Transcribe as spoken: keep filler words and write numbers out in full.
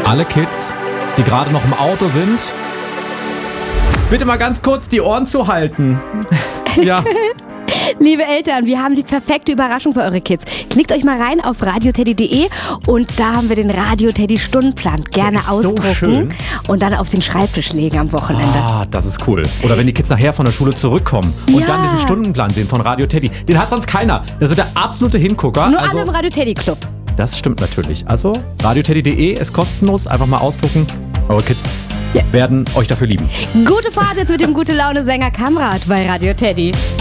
alle Kids, die gerade noch im Auto sind, bitte mal ganz kurz die Ohren zuhalten. Ja. Liebe Eltern, wir haben die perfekte Überraschung für eure Kids. Klickt euch mal rein auf radioteddy punkt de und da haben wir den Radio-Teddy-Stundenplan. Gerne ausdrucken so schön. Und dann auf den Schreibtisch legen am Wochenende. Ah, das ist cool. Oder wenn die Kids nachher von der Schule zurückkommen und Ja. dann diesen Stundenplan sehen von Radio Teddy. Den hat sonst keiner. Das wird der absolute Hingucker. Nur also, alle im Radio-Teddy-Club. das stimmt natürlich. Also, radioteddy punkt de ist kostenlos. Einfach mal ausdrucken. Eure Kids Ja. werden euch dafür lieben. Gute Fahrt jetzt mit dem Gute-Laune-Sänger Kamrat bei Radio Teddy.